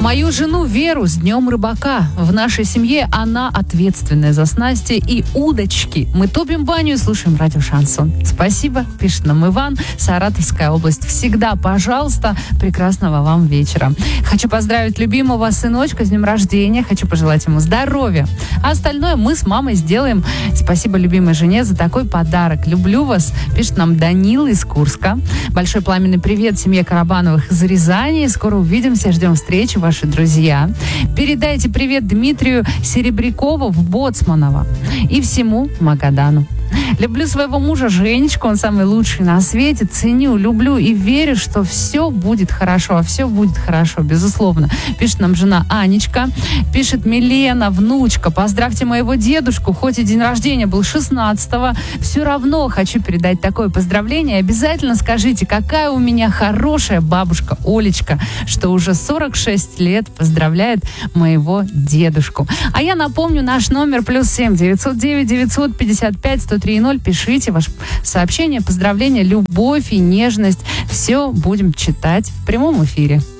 Мою жену Веру с Днем рыбака. В нашей семье она ответственная за снасти и удочки. Мы топим баню и слушаем радио «Шансон». Спасибо, пишет нам Иван, Саратовская область. Всегда, пожалуйста, прекрасного вам вечера. Хочу поздравить любимого сыночка с днем рождения. Хочу пожелать ему здоровья. А остальное мы с мамой сделаем. Спасибо любимой жене за такой подарок. Люблю вас, пишет нам Данила из Курска. Большой пламенный привет семье Карабановых из Рязани. Скоро увидимся, ждем встречи, ваши друзья. Передайте привет Дмитрию Серебрякову в Боцманово и всему Магадану. Люблю своего мужа Женечку, он самый лучший на свете. Ценю, люблю и верю, что все будет хорошо. А все будет хорошо, безусловно. Пишет нам жена Анечка. Пишет Милена, внучка. Поздравьте моего дедушку, хоть и день рождения был 16-го. Все равно хочу передать такое поздравление. Обязательно скажите, какая у меня хорошая бабушка Олечка, что уже 46 лет поздравляет моего дедушку. А я напомню наш номер +7 909 955 103 0. Пишите ваше сообщение, поздравления, любовь и нежность. Все будем читать в прямом эфире.